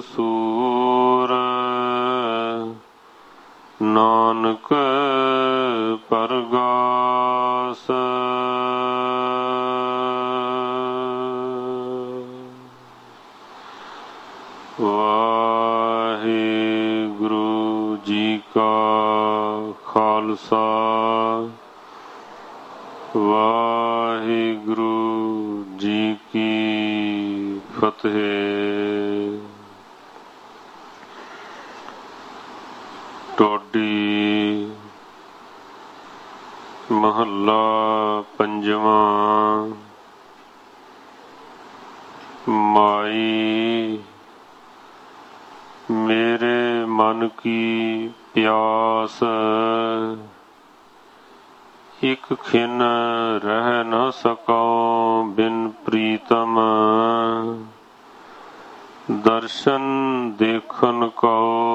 सूर नानक परगास वाहिगुरु जी का खालसा वाहिगुरु जी की फतेह। टोडी महला पंजवा। माई मेरे मन की प्यास एक खिन रह न सको बिन प्रीतम दर्शन देखन को